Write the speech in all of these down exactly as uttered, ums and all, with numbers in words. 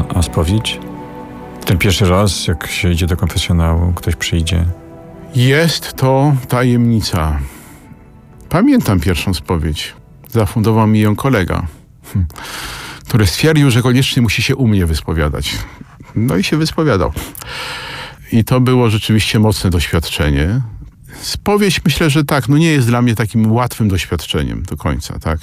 a spowiedź? Ten pierwszy raz, jak się idzie do konfesjonału, ktoś przyjdzie. Jest to tajemnica. Pamiętam pierwszą spowiedź. Zafundował mi ją kolega, który stwierdził, że koniecznie musi się u mnie wyspowiadać. No i się wyspowiadał. I to było rzeczywiście mocne doświadczenie. Spowiedź, myślę, że tak, no nie jest dla mnie takim łatwym doświadczeniem do końca, tak.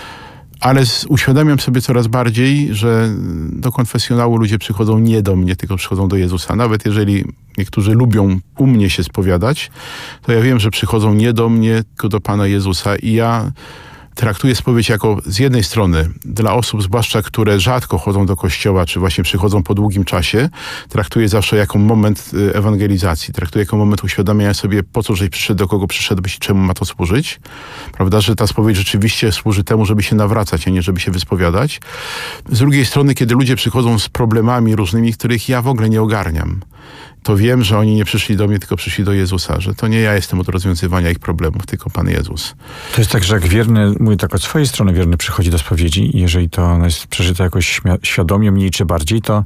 Ale z, uświadamiam sobie coraz bardziej, że do konfesjonału ludzie przychodzą nie do mnie, tylko przychodzą do Jezusa. Nawet jeżeli niektórzy lubią u mnie się spowiadać, to ja wiem, że przychodzą nie do mnie, tylko do Pana Jezusa. I ja traktuję spowiedź jako z jednej strony dla osób, zwłaszcza które rzadko chodzą do kościoła, czy właśnie przychodzą po długim czasie, traktuję zawsze jako moment ewangelizacji, traktuję jako moment uświadamiania sobie, po co żeś przyszedł, do kogo przyszedłeś i czemu ma to służyć. Prawda, że ta spowiedź rzeczywiście służy temu, żeby się nawracać, a nie żeby się wyspowiadać. Z drugiej strony, kiedy ludzie przychodzą z problemami różnymi, których ja w ogóle nie ogarniam, to wiem, że oni nie przyszli do mnie, tylko przyszli do Jezusa, że to nie ja jestem od rozwiązywania ich problemów, tylko Pan Jezus. To jest tak, że jak wierny, mówię tak od swojej strony, wierny przychodzi do spowiedzi i jeżeli to ono jest przeżyte jakoś świadomie, mniej czy bardziej, to,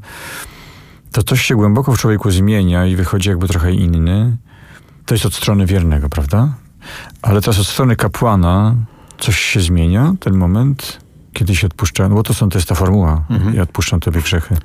to coś się głęboko w człowieku zmienia i wychodzi jakby trochę inny. To jest od strony wiernego, prawda? Ale teraz od strony kapłana coś się zmienia, ten moment, kiedy się odpuszcza, no bo to, są, to jest ta formuła, mhm. ja odpuszczam tobie grzechy.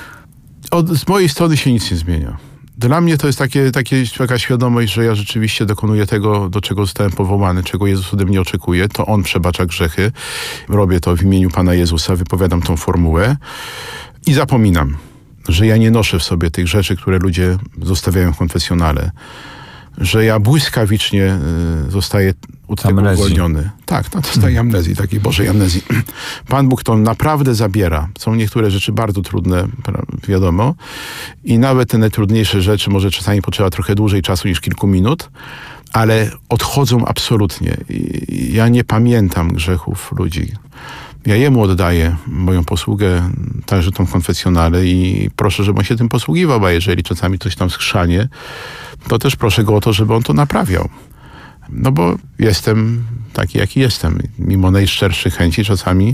Od, z mojej strony się nic nie zmienia. Dla mnie to jest takie, takie, taka świadomość, że ja rzeczywiście dokonuję tego, do czego zostałem powołany, czego Jezus ode mnie oczekuje. To On przebacza grzechy. Robię to w imieniu Pana Jezusa, wypowiadam tą formułę i zapominam, że ja nie noszę w sobie tych rzeczy, które ludzie zostawiają w konfesjonale. Że ja błyskawicznie y, zostaję od tego uwolniony. Tak, no, dostaję amnezji, takiej Bożej amnezji. Pan Bóg to naprawdę zabiera. Są niektóre rzeczy bardzo trudne, wiadomo. I nawet te najtrudniejsze rzeczy może czasami potrzeba trochę dłużej czasu niż kilku minut, ale odchodzą absolutnie. I ja nie pamiętam grzechów ludzi. Ja Jemu oddaję moją posługę, także tą konfesjonale i proszę, żeby On się tym posługiwał, a jeżeli czasami coś tam skrzanie, to też proszę Go o to, żeby On to naprawiał. No bo jestem taki, jaki jestem. Mimo najszczerszych chęci czasami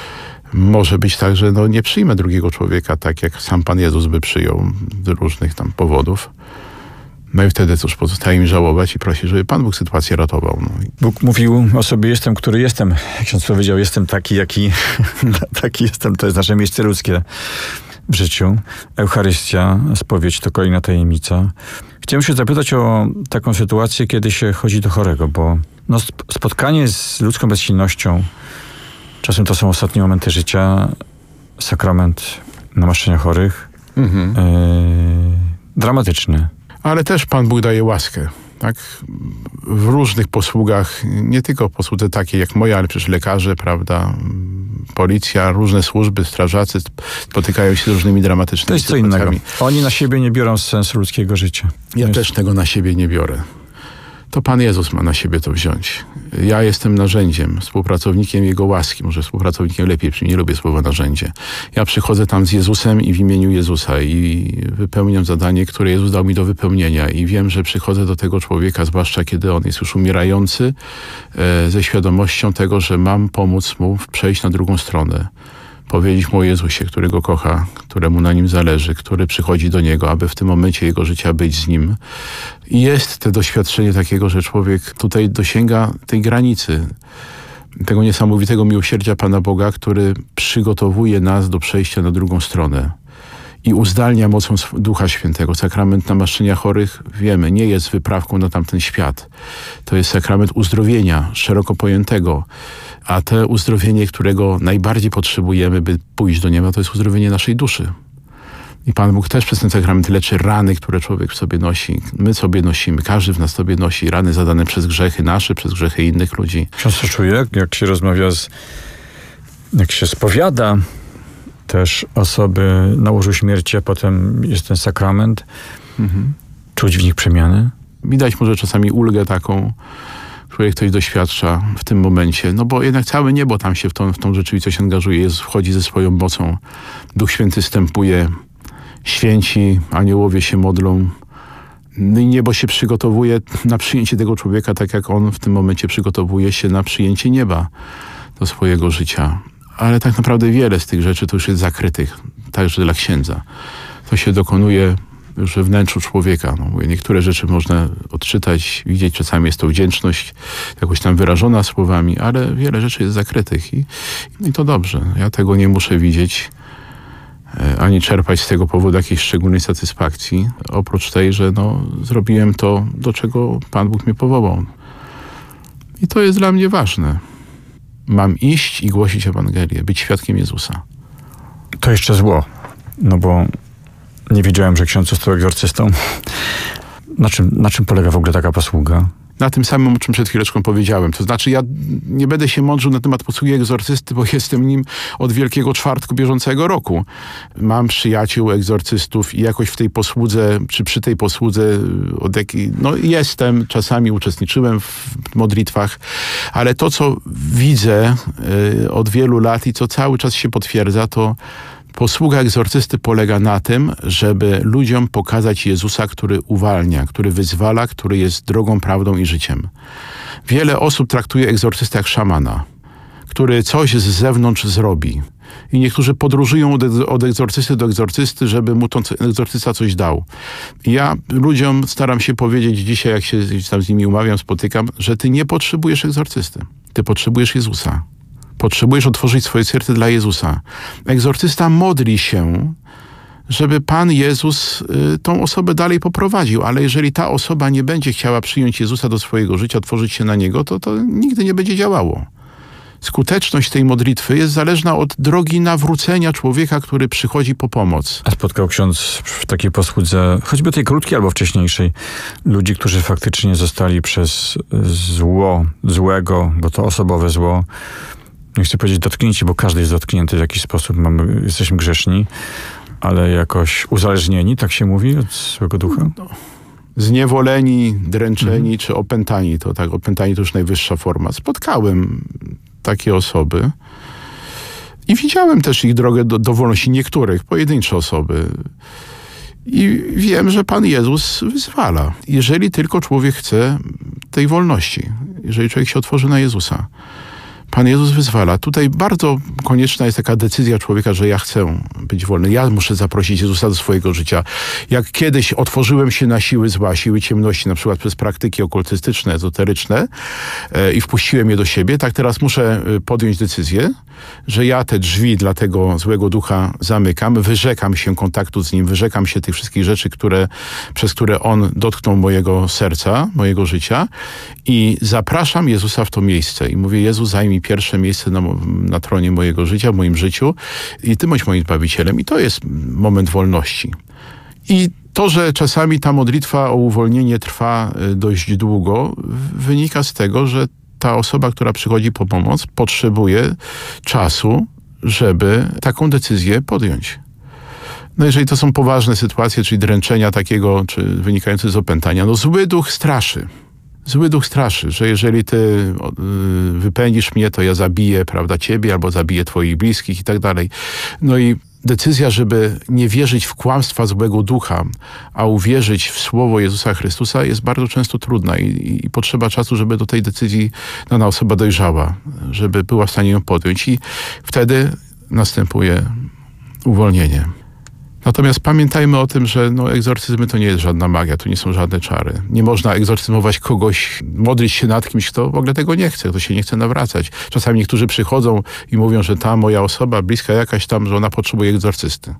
może być tak, że no nie przyjmę drugiego człowieka tak, jak sam Pan Jezus by przyjął z różnych tam powodów. No i wtedy cóż, pozostaje mi żałować i prosić, żeby Pan Bóg sytuację ratował. No. Bóg mówił o sobie, jestem, który jestem. Jak ksiądz powiedział, jestem taki, jaki taki jestem. To jest nasze miejsce ludzkie w życiu. Eucharystia, spowiedź to kolejna tajemnica. Chciałem się zapytać o taką sytuację, kiedy się chodzi do chorego, bo no, spotkanie z ludzką bezsilnością, czasem to są ostatnie momenty życia, sakrament namaszczenia chorych, mhm. yy, dramatyczny. Ale też Pan Bóg daje łaskę, tak? W różnych posługach, nie tylko posłudze takiej jak moja, ale przecież lekarze, prawda, policja, różne służby, strażacy spotykają się z różnymi dramatycznymi To jest co innego. Oni na siebie nie biorą sensu ludzkiego życia. Ja jest... też tego na siebie nie biorę. To Pan Jezus ma na siebie to wziąć. Ja jestem narzędziem, współpracownikiem Jego łaski. Może współpracownikiem lepiej, nie lubię słowa narzędzie. Ja przychodzę tam z Jezusem i w imieniu Jezusa i wypełniam zadanie, które Jezus dał mi do wypełnienia. I wiem, że przychodzę do tego człowieka, zwłaszcza kiedy on jest już umierający, e, ze świadomością tego, że mam pomóc mu przejść na drugą stronę. Powiedzieć mu o Jezusie, który go kocha, któremu na nim zależy, który przychodzi do niego, aby w tym momencie jego życia być z nim. I jest to doświadczenie takiego, że człowiek tutaj dosięga tej granicy, tego niesamowitego miłosierdzia Pana Boga, który przygotowuje nas do przejścia na drugą stronę i uzdalnia mocą Ducha Świętego. Sakrament namaszczenia chorych, wiemy, nie jest wyprawką na tamten świat. To jest sakrament uzdrowienia, szeroko pojętego. A to uzdrowienie, którego najbardziej potrzebujemy, by pójść do nieba, to jest uzdrowienie naszej duszy. I Pan Bóg też przez ten sakrament leczy rany, które człowiek w sobie nosi. My sobie nosimy, każdy w nas sobie nosi rany zadane przez grzechy nasze, przez grzechy innych ludzi. Często czuję, jak się rozmawia z... jak się spowiada też osoby na łożu śmierci, a potem jest ten sakrament, mhm. czuć w nich przemianę. Widać może czasami ulgę taką, której ktoś doświadcza w tym momencie. No bo jednak całe niebo tam się w tą, w tą rzeczywistość angażuje. Jezus wchodzi ze swoją mocą. Duch Święty wstępuje. Święci aniołowie się modlą. No i niebo się przygotowuje na przyjęcie tego człowieka, tak jak on w tym momencie przygotowuje się na przyjęcie nieba do swojego życia. ale tak naprawdę wiele z tych rzeczy to już jest zakrytych, także dla księdza. To się dokonuje już we wnętrzu człowieka. No, mówię, niektóre rzeczy można odczytać, widzieć, czasami jest to wdzięczność jakoś tam wyrażona słowami, ale wiele rzeczy jest zakrytych i, i to dobrze. Ja tego nie muszę widzieć, ani czerpać z tego powodu jakiejś szczególnej satysfakcji, oprócz tej, że no, zrobiłem to, do czego Pan Bóg mnie powołał. I to jest dla mnie ważne. Mam iść i głosić Ewangelię, być świadkiem Jezusa. To jeszcze zło, no bo nie wiedziałem, że ksiądz został egzorcystą. Na czym, na czym polega w ogóle taka posługa? Na tym samym, o czym przed chwileczką powiedziałem. To znaczy, ja nie będę się mądrzył na temat posługi egzorcysty, bo jestem nim od Wielkiego Czwartku bieżącego roku. Mam przyjaciół egzorcystów i jakoś w tej posłudze, czy przy tej posłudze od jakiej, no jestem, czasami uczestniczyłem w modlitwach, ale to, co widzę y, od wielu lat i co cały czas się potwierdza, to posługa egzorcysty polega na tym, żeby ludziom pokazać Jezusa, który uwalnia, który wyzwala, który jest drogą, prawdą i życiem. Wiele osób traktuje egzorcystę jak szamana, który coś z zewnątrz zrobi. I niektórzy podróżują od, od egzorcysty do egzorcysty, żeby mu ten egzorcysta coś dał. I ja ludziom staram się powiedzieć dzisiaj, jak się tam z nimi umawiam, spotykam, że ty nie potrzebujesz egzorcysty. Ty potrzebujesz Jezusa. Potrzebujesz otworzyć swoje serce dla Jezusa. Egzorcysta modli się, żeby Pan Jezus y, tą osobę dalej poprowadził, ale jeżeli ta osoba nie będzie chciała przyjąć Jezusa do swojego życia, otworzyć się na Niego, to to nigdy nie będzie działało. Skuteczność tej modlitwy jest zależna od drogi nawrócenia człowieka, który przychodzi po pomoc. A spotkał ksiądz w takiej posłudze, choćby tej krótkiej albo wcześniejszej, ludzi, którzy faktycznie zostali przez zło, złego, bo to osobowe zło, nie chcę powiedzieć dotknięci, bo każdy jest dotknięty w jakiś sposób, mamy, jesteśmy grzeszni, ale jakoś uzależnieni, tak się mówi, od złego ducha? No. Zniewoleni, dręczeni mhm. czy opętani, to tak, opętani to już najwyższa forma. Spotkałem takie osoby i widziałem też ich drogę do, do wolności, niektórych, pojedyncze osoby. I wiem, że Pan Jezus wyzwala. Jeżeli tylko człowiek chce tej wolności, jeżeli człowiek się otworzy na Jezusa. Pan Jezus wyzwala. Tutaj bardzo konieczna jest taka decyzja człowieka, że ja chcę być wolny. Ja muszę zaprosić Jezusa do swojego życia. Jak kiedyś otworzyłem się na siły zła, siły ciemności, na przykład przez praktyki okultystyczne, ezoteryczne e, i wpuściłem je do siebie, tak teraz muszę podjąć decyzję, że ja te drzwi dla tego złego ducha zamykam, wyrzekam się kontaktu z nim, wyrzekam się tych wszystkich rzeczy, które, przez które on dotknął mojego serca, mojego życia i zapraszam Jezusa w to miejsce. I mówię, Jezu, zajmij pierwsze miejsce na, na tronie mojego życia, w moim życiu i Ty bądź moim Zbawicielem. I to jest moment wolności. I to, że czasami ta modlitwa o uwolnienie trwa dość długo, wynika z tego, że ta osoba, która przychodzi po pomoc, potrzebuje czasu, żeby taką decyzję podjąć. No jeżeli to są poważne sytuacje, czyli dręczenia takiego, czy wynikające z opętania, no zły duch straszy. Zły duch straszy, że jeżeli ty y, wypędzisz mnie, to ja zabiję, prawda, ciebie, albo zabiję twoich bliskich i tak dalej. No i decyzja, żeby nie wierzyć w kłamstwa złego ducha, a uwierzyć w słowo Jezusa Chrystusa jest bardzo często trudna i, i, i potrzeba czasu, żeby do tej decyzji dana osoba dojrzała, żeby była w stanie ją podjąć i wtedy następuje uwolnienie. Natomiast pamiętajmy o tym, że no, egzorcyzmy to nie jest żadna magia, to nie są żadne czary. Nie można egzorcyzmować kogoś, modlić się nad kimś, kto w ogóle tego nie chce, kto się nie chce nawracać. Czasami niektórzy przychodzą i mówią, że ta moja osoba, bliska jakaś tam, że ona potrzebuje egzorcysty.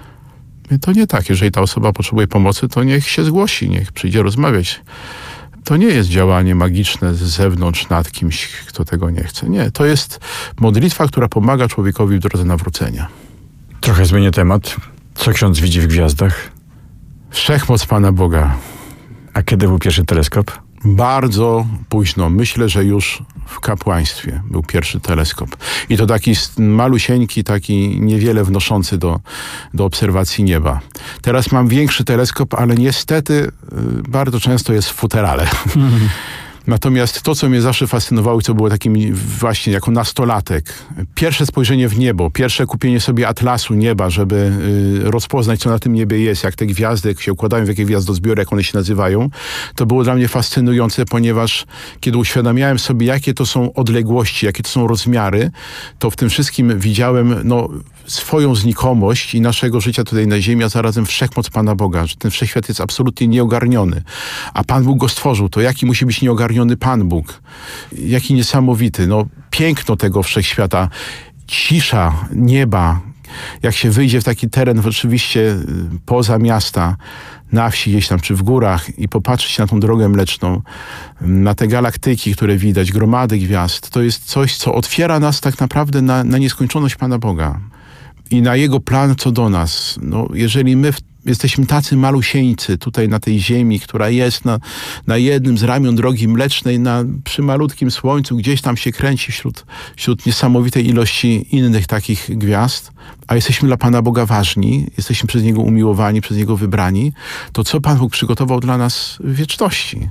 I to nie tak. Jeżeli ta osoba potrzebuje pomocy, to niech się zgłosi, niech przyjdzie rozmawiać. To nie jest działanie magiczne z zewnątrz nad kimś, kto tego nie chce. Nie, to jest modlitwa, która pomaga człowiekowi w drodze nawrócenia. Trochę zmienię temat. Co ksiądz widzi w gwiazdach? Wszechmoc Pana Boga. A kiedy był pierwszy teleskop? Bardzo późno. Myślę, że już w kapłaństwie był pierwszy teleskop. I to taki malusieńki, taki niewiele wnoszący do, do obserwacji nieba. Teraz mam większy teleskop, ale niestety bardzo często jest w futerale. Natomiast to, co mnie zawsze fascynowało i co było takim właśnie jako nastolatek, pierwsze spojrzenie w niebo, pierwsze kupienie sobie atlasu nieba, żeby y, rozpoznać, co na tym niebie jest, jak te gwiazdy, jak się układają, w jakie gwiazdozbiory, jak one się nazywają, to było dla mnie fascynujące, ponieważ kiedy uświadamiałem sobie, jakie to są odległości, jakie to są rozmiary, to w tym wszystkim widziałem no, swoją znikomość i naszego życia tutaj na ziemi, a zarazem wszechmoc Pana Boga, że ten wszechświat jest absolutnie nieogarniony. A Pan Bóg go stworzył, to jaki musi być nieogarniony Pan Bóg? Jaki niesamowity. No, piękno tego wszechświata, cisza nieba, jak się wyjdzie w taki teren oczywiście poza miasta, na wsi gdzieś tam, czy w górach i popatrzeć na tą drogę mleczną, na te galaktyki, które widać, gromady gwiazd, to jest coś, co otwiera nas tak naprawdę na, na nieskończoność Pana Boga i na Jego plan co do nas. No, jeżeli my w jesteśmy tacy malusieńcy tutaj na tej ziemi, która jest na, na jednym z ramion drogi mlecznej, na, przy malutkim słońcu, gdzieś tam się kręci wśród, wśród niesamowitej ilości innych takich gwiazd, a jesteśmy dla Pana Boga ważni, jesteśmy przez Niego umiłowani, przez Niego wybrani, to co Pan Bóg przygotował dla nas w wieczności?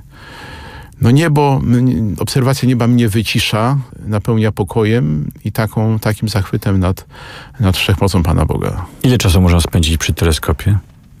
No niebo, obserwacja nieba mnie wycisza, napełnia pokojem i taką, takim zachwytem nad, nad wszechmocą Pana Boga. Ile czasu można spędzić przy teleskopie?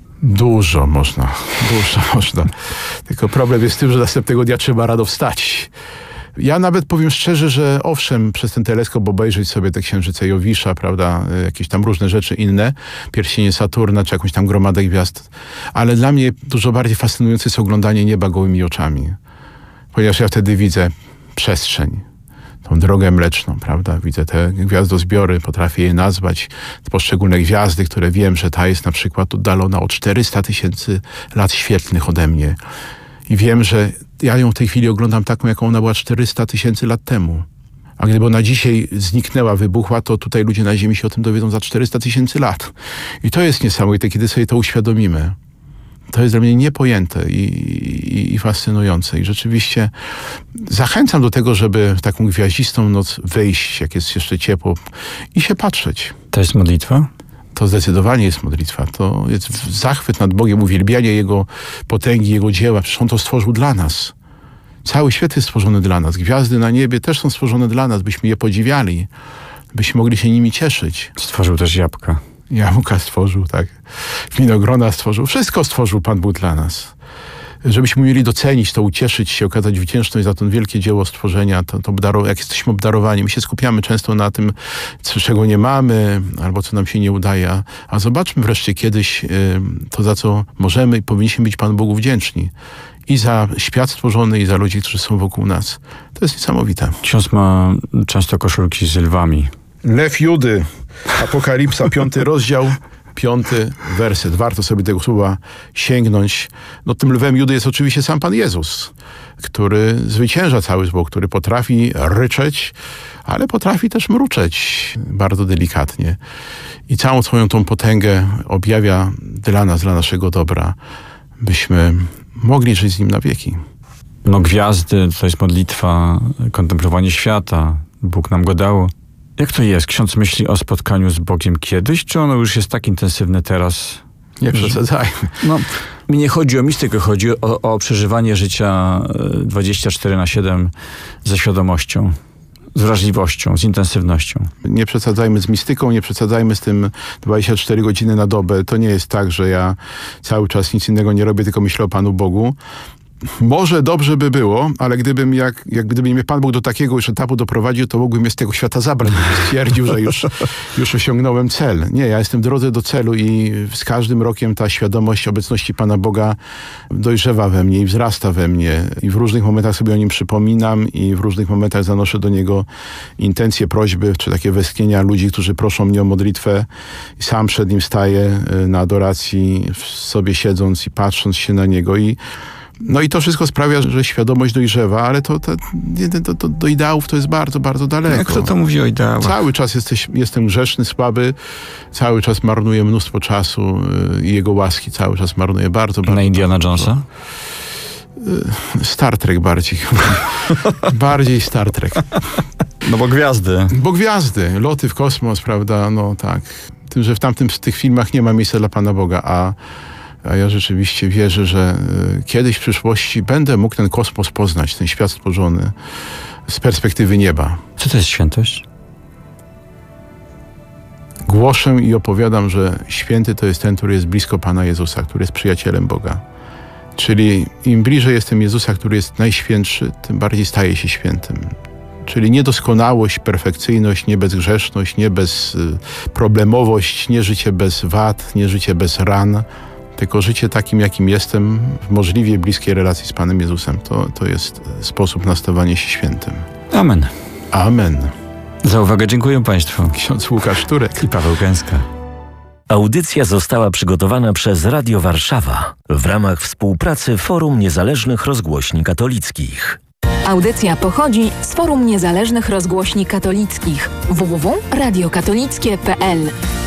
Dużo można, dużo można. Tylko problem jest w tym, że następnego dnia trzeba rano wstać. Ja nawet powiem szczerze, że owszem, przez ten teleskop obejrzeć sobie te księżyce Jowisza, prawda, jakieś tam różne rzeczy inne, pierścienie Saturna, czy jakąś tam gromadę gwiazd, ale dla mnie dużo bardziej fascynujące jest oglądanie nieba gołymi oczami. Ponieważ ja wtedy widzę przestrzeń, tą drogę mleczną, prawda? Widzę te gwiazdozbiory, potrafię je nazwać, poszczególne gwiazdy, które wiem, że ta jest na przykład oddalona o czterysta tysięcy lat świetlnych ode mnie. I wiem, że ja ją w tej chwili oglądam taką, jaką ona była czterysta tysięcy lat temu. A gdyby ona dzisiaj zniknęła, wybuchła, to tutaj ludzie na Ziemi się o tym dowiedzą za czterysta tysięcy lat. I to jest niesamowite, kiedy sobie to uświadomimy. To jest dla mnie niepojęte i, i, i fascynujące. I rzeczywiście zachęcam do tego, żeby w taką gwiaździstą noc wyjść, jak jest jeszcze ciepło, i się patrzeć. To jest modlitwa? To zdecydowanie jest modlitwa. To jest zachwyt nad Bogiem, uwielbianie Jego potęgi, Jego dzieła. Przecież On to stworzył dla nas. Cały świat jest stworzony dla nas. Gwiazdy na niebie też są stworzone dla nas, byśmy je podziwiali, byśmy mogli się nimi cieszyć. Stworzył też jabłka. Jabłka stworzył, tak. Winogrona stworzył. Wszystko stworzył Pan Bóg dla nas. Żebyśmy umieli docenić to, ucieszyć się, okazać wdzięczność za to wielkie dzieło stworzenia, to, to obdaro- jak jesteśmy obdarowani. My się skupiamy często na tym, co, czego nie mamy, albo co nam się nie udaje. A, a zobaczmy wreszcie kiedyś y, to, za co możemy i powinniśmy być Panu Bogu wdzięczni. I za świat stworzony, i za ludzi, którzy są wokół nas. To jest niesamowite. Ksiądz ma często koszulki z lwami. Lew Judy, Apokalipsa, piąty rozdział, piąty werset. Warto sobie tego słowa sięgnąć. No, tym lwem Judy jest oczywiście sam Pan Jezus, który zwycięża cały zło, który potrafi ryczeć, ale potrafi też mruczeć bardzo delikatnie. I całą swoją tą potęgę objawia dla nas, dla naszego dobra, byśmy mogli żyć z Nim na wieki. No gwiazdy, to jest modlitwa, kontemplowanie świata. Bóg nam go dał. Jak to jest? Ksiądz myśli o spotkaniu z Bogiem kiedyś, czy ono już jest tak intensywne teraz? Nie przesadzajmy. No, mi nie chodzi o mistykę, chodzi o, o przeżywanie życia dwadzieścia cztery na siedem ze świadomością, z wrażliwością, z intensywnością. Nie przesadzajmy z mistyką, nie przesadzajmy z tym dwadzieścia cztery godziny na dobę. To nie jest tak, że ja cały czas nic innego nie robię, tylko myślę o Panu Bogu. Może dobrze by było, ale gdybym jak, jak gdyby mnie Pan Bóg do takiego już etapu doprowadził, to mógłbym mnie z tego świata zabrać. Stwierdził, że już, już osiągnąłem cel. Nie, ja jestem w drodze do celu i z każdym rokiem ta świadomość obecności Pana Boga dojrzewa we mnie i wzrasta we mnie. I w różnych momentach sobie o Nim przypominam i w różnych momentach zanoszę do Niego intencje, prośby, czy takie westchnienia ludzi, którzy proszą mnie o modlitwę. I sam przed Nim staję na adoracji, sobie siedząc i patrząc się na Niego. I No i to wszystko sprawia, że świadomość dojrzewa, ale to, to, to, to do ideałów to jest bardzo, bardzo daleko. Jak kto to mówi o ideałach? Cały czas jesteś, jestem grzeszny, słaby, cały czas marnuję mnóstwo czasu i Jego łaski cały czas marnuję bardzo, bardzo. Na Indiana Jonesa? Star Trek bardziej. Bardziej Star Trek. No bo gwiazdy. Bo gwiazdy, loty w kosmos, prawda, no tak. Tym, że w tamtym, w tych filmach nie ma miejsca dla Pana Boga, a A ja rzeczywiście wierzę, że y, kiedyś w przyszłości będę mógł ten kosmos poznać, ten świat stworzony z perspektywy nieba. Co to jest świętość? Głoszę i opowiadam, że święty to jest ten, który jest blisko Pana Jezusa, który jest przyjacielem Boga. Czyli im bliżej jestem Jezusa, który jest najświętszy, tym bardziej staję się świętym. Czyli niedoskonałość, perfekcyjność, nie bezgrzeszność, nie bezproblemowość, nie życie bez wad, nie życie bez ran, tylko życie takim, jakim jestem, w możliwie bliskiej relacji z Panem Jezusem. To, to jest sposób na stawanie się świętym. Amen. Amen. Za uwagę dziękuję Państwu. Ksiądz Łukasz Turek I Paweł Kęska. Audycja została przygotowana przez Radio Warszawa w ramach współpracy Forum Niezależnych Rozgłośni Katolickich. Audycja pochodzi z Forum Niezależnych Rozgłośni Katolickich w w w kropka radio katolickie kropka p l.